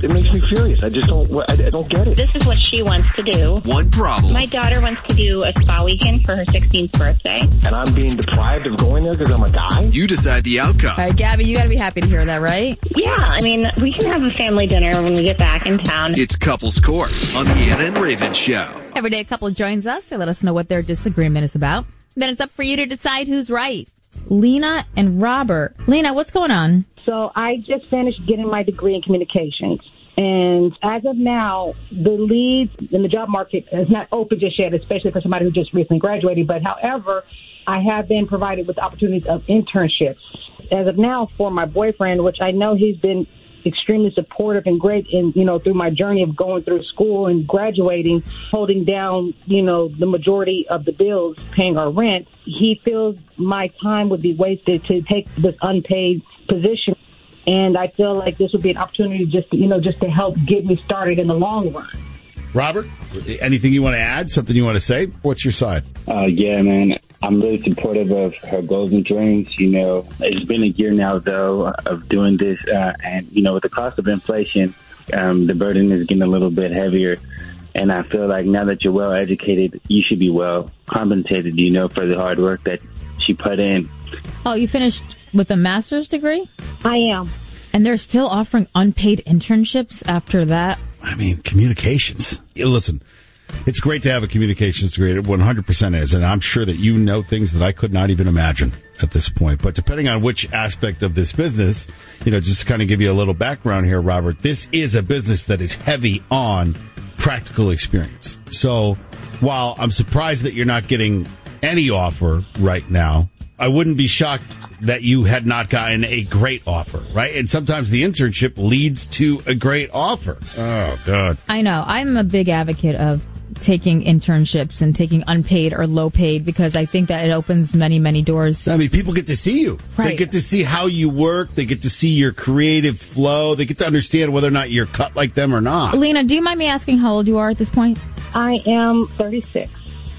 It makes me furious. I just don't get it. This is what she wants to do. One problem. My daughter wants to do a spa weekend for her 16th birthday. And I'm being deprived of going there because I'm a guy? You decide the outcome. All right, Gabby, you got to be happy to hear that, right? Yeah, I mean, we can have a family dinner when we get back in town. It's Couples Court on the Anna and Raven Show. Every day a couple joins us. They let us know what their disagreement is about. Then it's up for you to decide who's right. Lena and Robert. Lena, what's going on? So I just finished getting my degree in communications. And as of now, the leads in the job market is not open just yet, especially for somebody who just recently graduated. But however, I have been provided with opportunities of internships. As of now, for my boyfriend, which I know he's been extremely supportive and great in, through my journey of going through school and graduating, holding down, the majority of the bills, paying our rent. He feels my time would be wasted to take this unpaid position. And I feel like this would be an opportunity just to help get me started in the long run. Robert, anything you want to add? Something you want to say? What's your side? Yeah, man. I'm really supportive of her goals and dreams. It's been a year now, though, of doing this. And, with the cost of inflation, the burden is getting a little bit heavier. And I feel like now that you're well educated, you should be well compensated, for the hard work that she put in. Oh, you finished with a master's degree? I am. And they're still offering unpaid internships after that? I mean, communications. Listen, it's great to have a communications degree. It 100% is. And I'm sure that you know things that I could not even imagine at this point. But depending on which aspect of this business, just to kind of give you a little background here, Robert, this is a business that is heavy on practical experience. So while I'm surprised that you're not getting any offer right now, I wouldn't be shocked that you had not gotten a great offer, right? And sometimes the internship leads to a great offer. Oh, God. I know. I'm a big advocate of taking internships and taking unpaid or low paid because I think that it opens many, many doors. I mean, people get to see you. Right. They get to see how you work. They get to see your creative flow. They get to understand whether or not you're cut like them or not. Lena, do you mind me asking how old you are at this point? I am 36.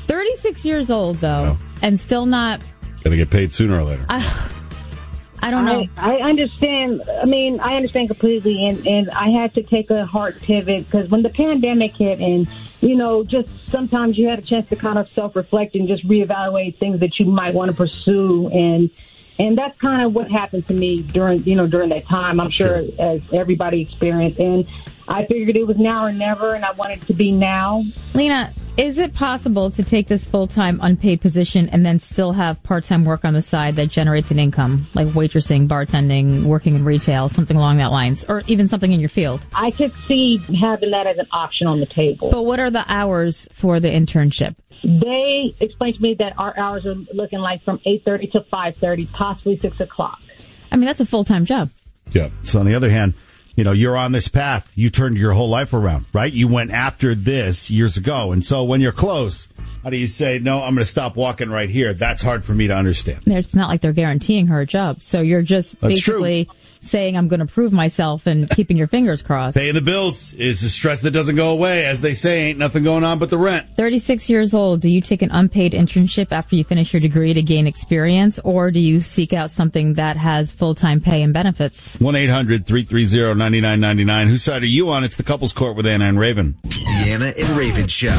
36 years old, though, and still not... Going to get paid sooner or later. I don't know. I understand. I mean, I understand completely. And I had to take a hard pivot because when the pandemic hit and, just sometimes you had a chance to kind of self-reflect and just reevaluate things that you might want to pursue. And that's kind of what happened to me during that time. I'm sure as everybody experienced. And I figured it was now or never, and I wanted it to be now. Lena, is it possible to take this full-time unpaid position and then still have part-time work on the side that generates an income, like waitressing, bartending, working in retail, something along that lines, or even something in your field? I could see having that as an option on the table. But what are the hours for the internship? They explained to me that our hours are looking like from 8:30 to 5:30, possibly 6 o'clock. I mean, that's a full-time job. Yeah. So on the other hand, you're on this path. You turned your whole life around, right? You went after this years ago. And so when you're close, how do you say, no, I'm going to stop walking right here? That's hard for me to understand. It's not like they're guaranteeing her a job. So you're just basically saying, I'm going to prove myself and keeping your fingers crossed. Paying the bills is a stress that doesn't go away. As they say, ain't nothing going on but the rent. 36 years old. Do you take an unpaid internship after you finish your degree to gain experience, or do you seek out something that has full-time pay and benefits? 1-800-330-9999. Whose side are you on? It's the Couples Court with Anna and Raven. The Anna and Raven Show.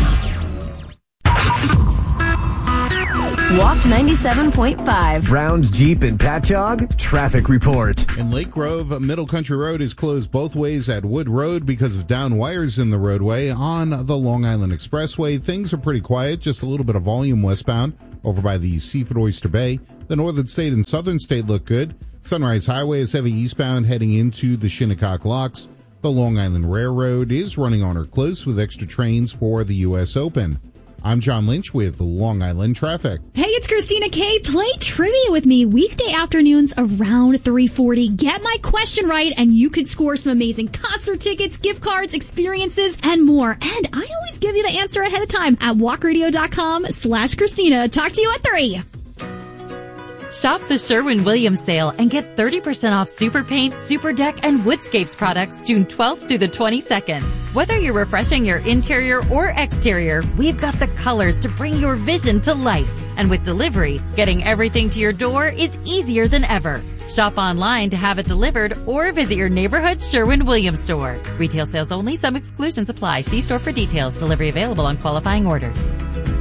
Walk 97.5. Browns Jeep and Patchogue traffic report. In Lake Grove, Middle Country Road is closed both ways at Wood Road because of down wires in the roadway. On the Long Island Expressway, things are pretty quiet, just a little bit of volume westbound over by the Seafood Oyster Bay. The Northern State and Southern State look good. Sunrise Highway is heavy eastbound heading into the Shinnecock Locks. The Long Island Railroad is running on or close with extra trains for the U.S. Open. I'm John Lynch with Long Island Traffic. Hey, it's Christina K. Play trivia with me weekday afternoons around 3:40. Get my question right, and you could score some amazing concert tickets, gift cards, experiences, and more. And I always give you the answer ahead of time at walkradio.com/Christina. Talk to you at 3. Shop the Sherwin-Williams sale and get 30% off Super Paint, Super Deck, and Woodscapes products June 12th through the 22nd. Whether you're refreshing your interior or exterior, we've got the colors to bring your vision to life. And with delivery, getting everything to your door is easier than ever. Shop online to have it delivered or visit your neighborhood Sherwin-Williams store. Retail sales only. Some exclusions apply. See store for details. Delivery available on qualifying orders.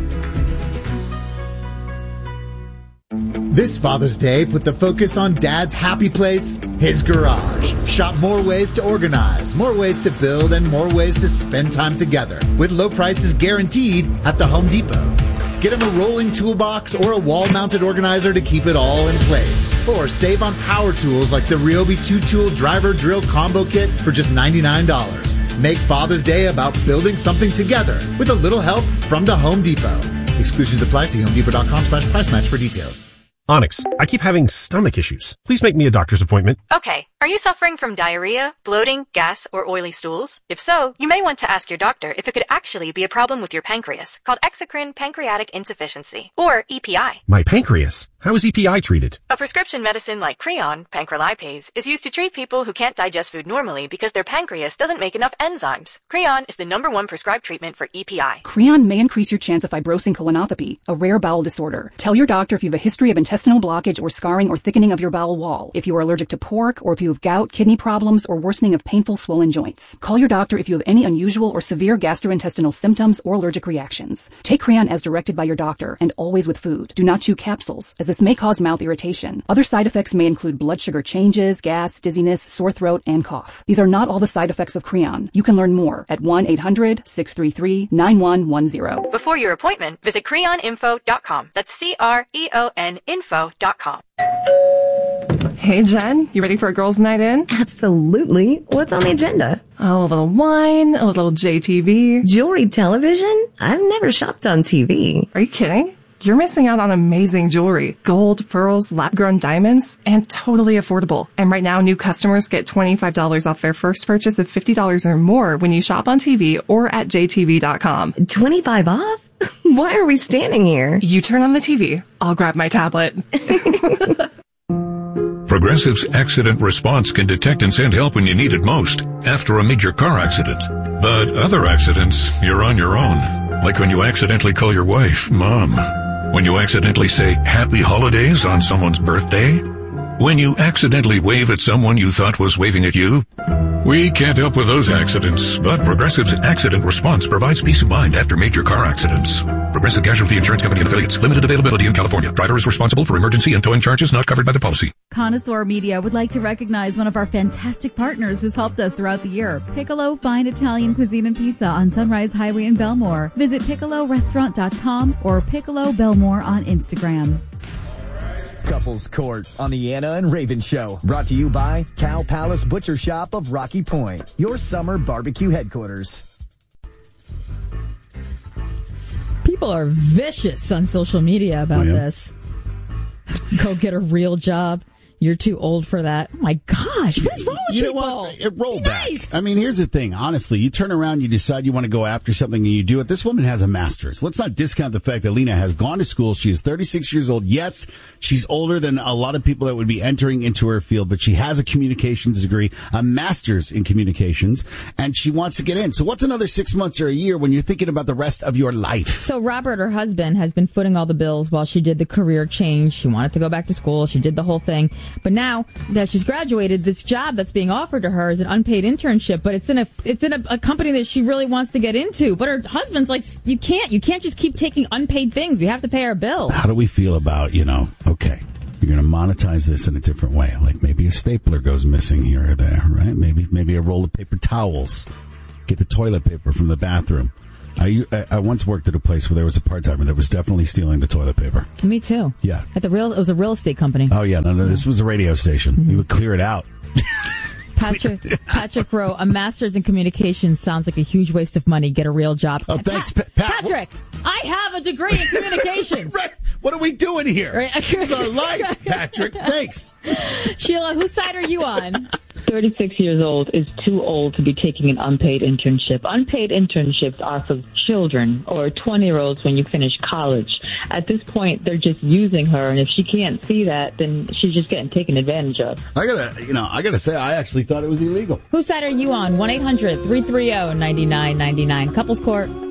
This Father's Day, put the focus on Dad's happy place, his garage. Shop more ways to organize, more ways to build, and more ways to spend time together. With low prices guaranteed at the Home Depot. Get him a rolling toolbox or a wall-mounted organizer to keep it all in place. Or save on power tools like the Ryobi 2-tool driver drill combo kit for just $99. Make Father's Day about building something together with a little help from the Home Depot. Exclusions apply. See HomeDepot.com/price match for details. Onyx, I keep having stomach issues. Please make me a doctor's appointment. Okay. Are you suffering from diarrhea, bloating, gas, or oily stools? If so, you may want to ask your doctor if it could actually be a problem with your pancreas, called exocrine pancreatic insufficiency, or EPI. My pancreas? How is EPI treated? A prescription medicine like Creon, pancrelipase, is used to treat people who can't digest food normally because their pancreas doesn't make enough enzymes. Creon is the #1 prescribed treatment for EPI. Creon may increase your chance of fibrosing colonopathy, a rare bowel disorder. Tell your doctor if you have a history of intestinal blockage or scarring or thickening of your bowel wall, if you are allergic to pork, or if you have gout, kidney problems, or worsening of painful swollen joints. Call your doctor if you have any unusual or severe gastrointestinal symptoms or allergic reactions. Take Creon as directed by your doctor and always with food. Do not chew capsules, as this may cause mouth irritation. Other side effects may include blood sugar changes, gas, dizziness, sore throat, and cough. These are not all the side effects of Creon. You can learn more at 1-800-633-9110. Before your appointment, visit creoninfo.com. That's CREON info.com. Hey, Jen, you ready for a girls' night in? Absolutely. What's on the agenda? Oh, a little wine, a little JTV. Jewelry television? I've never shopped on TV. Are you kidding? You're missing out on amazing jewelry. Gold, pearls, lab-grown diamonds, and totally affordable. And right now, new customers get $25 off their first purchase of $50 or more when you shop on TV or at jtv.com. 25 off? Why are we standing here? You turn on the TV. I'll grab my tablet. Progressive's Accident Response can detect and send help when you need it most after a major car accident. But other accidents, you're on your own. Like when you accidentally call your wife Mom. When you accidentally say Happy Holidays on someone's birthday. When you accidentally wave at someone you thought was waving at you. We can't help with those accidents, but Progressive's Accident Response provides peace of mind after major car accidents. Progressive Casualty Insurance Company and Affiliates. Limited availability in California. Driver is responsible for emergency and towing charges not covered by the policy. Connoisseur Media would like to recognize one of our fantastic partners who's helped us throughout the year. Piccolo Fine Italian Cuisine and Pizza on Sunrise Highway in Belmore. Visit PiccoloRestaurant.com or Piccolo Belmore on Instagram. Couples Court on the Anna and Raven Show. Brought to you by Cow Palace Butcher Shop of Rocky Point, your summer barbecue headquarters. People are vicious on social media about this. Go get a real job. You're too old for that. Oh my gosh, what's wrong with you people? know what? Roll back. I mean, here's the thing. Honestly, you turn around, you decide you want to go after something, and you do it. This woman has a master's. Let's not discount the fact that Lena has gone to school. She is 36 years old. Yes, she's older than a lot of people that would be entering into her field, but she has a communications degree, a master's in communications, and she wants to get in. So what's another 6 months or a year when you're thinking about the rest of your life? So Robert, her husband, has been footing all the bills while she did the career change. She wanted to go back to school. She did the whole thing. But now that she's graduated, this job that's being offered to her is an unpaid internship, but it's in a company that she really wants to get into. But her husband's like, you can't just keep taking unpaid things. We have to pay our bills. How do we feel about, okay, you're going to monetize this in a different way. Like maybe a stapler goes missing here or there, right? Maybe a roll of paper towels. Get the toilet paper from the bathroom. I once worked at a place where there was a part-timer that was definitely stealing the toilet paper. Me too. Yeah. It was a real estate company. Oh, yeah. No, this was a radio station. Mm-hmm. He would clear it out. Patrick Rowe, a master's in communications sounds like a huge waste of money. Get a real job. Oh, thanks, Patrick, I have a degree in communications. Right. What are we doing here? Right. This is our life, Patrick. Thanks. Sheila, whose side are you on? 36 years old is too old to be taking an unpaid internship. Unpaid internships are for children or 20-year-olds when you finish college. At this point, they're just using her, and if she can't see that, then she's just getting taken advantage of. I gotta say, I actually thought it was illegal. Whose side are you on? 1-800-330-9999. Couples Court.